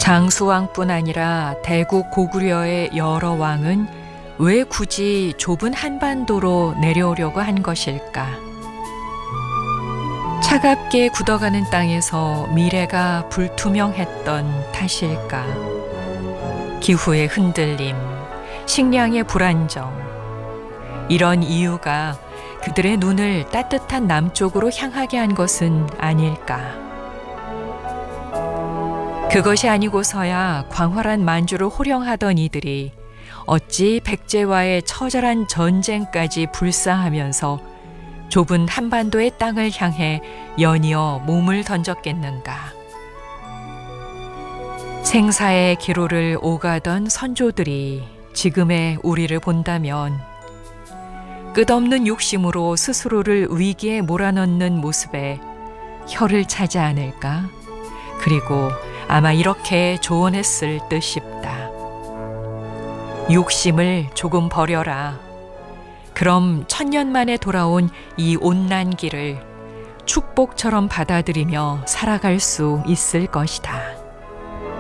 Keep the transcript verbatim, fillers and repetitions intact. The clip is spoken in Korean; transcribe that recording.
장수왕뿐 아니라 대국 고구려의 여러 왕은 왜 굳이 좁은 한반도로 내려오려고 한 것일까? 차갑게 굳어가는 땅에서 미래가 불투명했던 탓일까? 기후의 흔들림, 식량의 불안정, 이런 이유가 그들의 눈을 따뜻한 남쪽으로 향하게 한 것은 아닐까? 그것이 아니고서야 광활한 만주를 호령하던 이들이 어찌 백제와의 처절한 전쟁까지 불사하면서 좁은 한반도의 땅을 향해 연이어 몸을 던졌겠는가. 생사의 기로를 오가던 선조들이 지금의 우리를 본다면 끝없는 욕심으로 스스로를 위기에 몰아넣는 모습에 혀를 차지 않을까? 그리고 아마 이렇게 조언했을 듯 싶다. 욕심을 조금 버려라. 그럼 천년 만에 돌아온 이 온난길을 축복처럼 받아들이며 살아갈 수 있을 것이다.